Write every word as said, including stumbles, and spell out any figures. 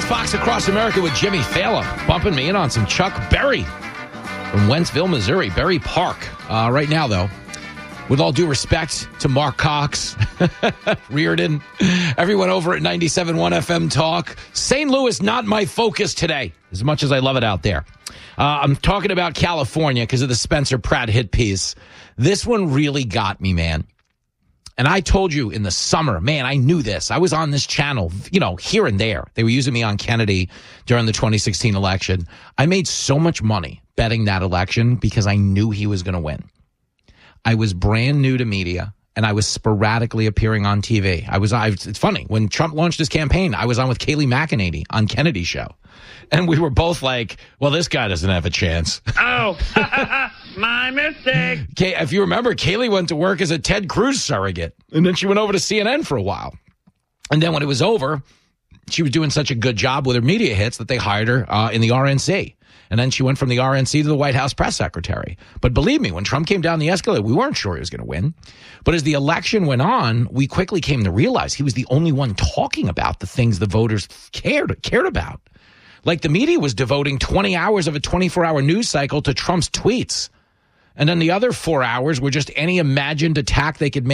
Fox Across America with Jimmy Fallon, bumping me in on some Chuck Berry from Wentzville, Missouri, Berry Park. Uh, right now, though, with all due respect to Mark Cox, Reardon, everyone over at ninety-seven point one F M Talk, Saint Louis not my focus today, as much as I love it out there. Uh, I'm talking about California because of the Spencer Pratt hit piece. This one really got me, man. And I told you in the summer, man, I knew this. I was on this channel, you know, here and there. They were using me on Kennedy during the twenty sixteen election. I made so much money betting that election because I knew he was going to win. I was brand new to media, and I was sporadically appearing on T V. I was, I, it's funny, when Trump launched his campaign, I was on with Kayleigh McEnany on Kennedy's show. And we were both like, well, this guy doesn't have a chance. Oh, my mistake. Kay, if you remember, Kayleigh went to work as a Ted Cruz surrogate, and then she went over to C N N for a while. And then when it was over, she was doing such a good job with her media hits that they hired her uh, in the R N C. And then she went from the R N C to the White House press secretary. But believe me, when Trump came down the escalator, we weren't sure he was going to win. But as the election went on, we quickly came to realize he was the only one talking about the things the voters cared cared about. Like the media was devoting twenty hours of a twenty-four hour news cycle to Trump's tweets. And then the other four hours were just any imagined attack they could make